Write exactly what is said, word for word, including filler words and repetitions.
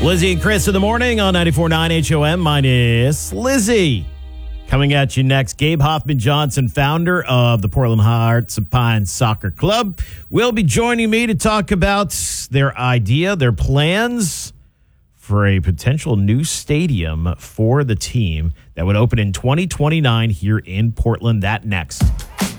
Lizzie and Chris in the morning on ninety-four point nine H O M. My name is Lizzie. Coming at you next, Gabe Hoffman-Johnson, founder of the Portland Hearts of Pine Soccer Club, will be joining me to talk about their idea, their plans for a potential new stadium for the team that would open in twenty twenty-nine here in Portland. That next.